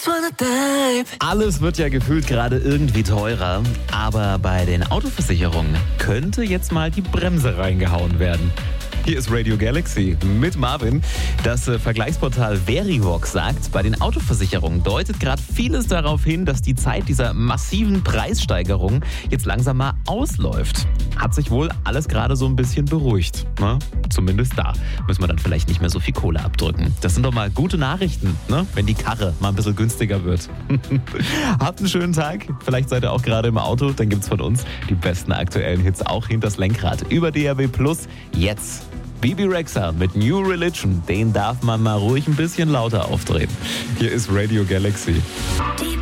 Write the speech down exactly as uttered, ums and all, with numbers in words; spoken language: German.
Alles wird ja gefühlt gerade irgendwie teurer, aber bei den Autoversicherungen könnte jetzt mal die Bremse reingehauen werden. Hier ist Radio Galaxy mit Marvin. Das äh, Vergleichsportal Verivox sagt, bei den Autoversicherungen deutet gerade vieles darauf hin, dass die Zeit dieser massiven Preissteigerung jetzt langsam mal ausläuft. Hat sich wohl alles gerade so ein bisschen beruhigt. Ne? Zumindest da müssen wir dann vielleicht nicht mehr so viel Kohle abdrücken. Das sind doch mal gute Nachrichten, ne? Wenn die Karre mal ein bisschen günstiger wird. Habt einen schönen Tag. Vielleicht seid ihr auch gerade im Auto. Dann gibt's von uns die besten aktuellen Hits auch hinters Lenkrad über D A B Plus. Jetzt Bebe Rexha mit New Religion. Den darf man mal ruhig ein bisschen lauter aufdrehen. Hier ist Radio Galaxy. Die